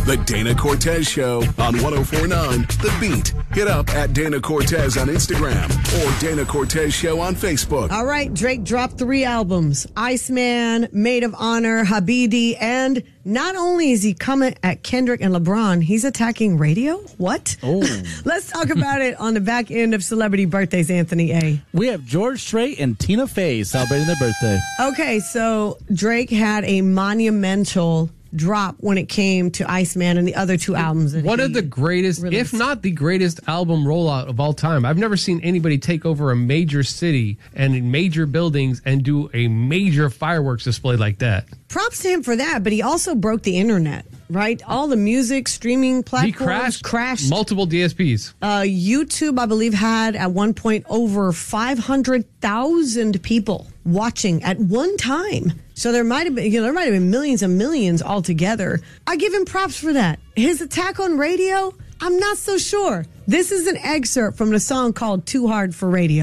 The Dana Cortez Show on 104.9 The Beat. Hit up at Dana Cortez on Instagram or Dana Cortez Show on Facebook. All right, Drake dropped 3 albums. Iceman, Maid of Honor, Habibie, and not only is he coming at Kendrick and LeBron, he's attacking radio? What? Oh. Let's talk about it on the back end of Celebrity Birthdays, Anthony A. We have George Strait and Tina Fey celebrating their birthday. Okay, so Drake had a monumental drop when it came to Iceman and the other 2 albums. That One of the greatest, released. if not the greatest album rollout of all time. I've never seen anybody take over a major city and major buildings and do a major fireworks display like that. Props to him for that, but he also broke the internet, right? All the music streaming platforms He crashed. multiple DSPs. YouTube, I believe, had at one point over 500,000 people watching at one time. So there might have been millions and millions altogether. I give him props for that. His attack on radio, I'm not so sure. This is an excerpt from the song called Too Hard for Radio.